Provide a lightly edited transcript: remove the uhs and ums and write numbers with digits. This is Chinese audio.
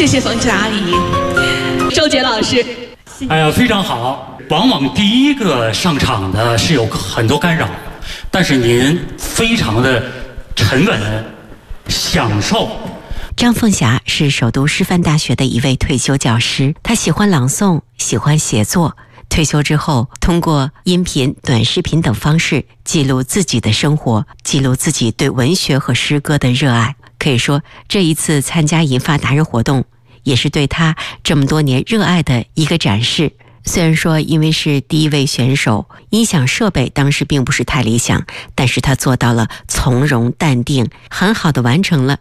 谢谢冯佳阿姨。周杰老师， 哎呀，非常好。往往第一个上场的是有很多干扰，但是您非常的沉稳，享受。 张凤霞是首都师范大学的一位退休教师，她喜欢朗诵，喜欢写作。退休之后，通过音频、短视频等方式记录自己的生活，记录自己对文学和诗歌的热爱。可以说，这一次参加银发达人活动，也是对他这么多年热爱的一个展示。虽然说因为是第一位选手，音响设备当时并不是太理想，但是他做到了从容淡定，很好的完成了